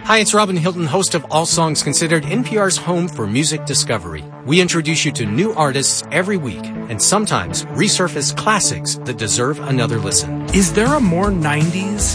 Hi, it's Robin Hilton, host of All Songs Considered, NPR's home for music discovery. We introduce you to new artists every week and sometimes resurface classics that deserve another listen. Is there a more 90s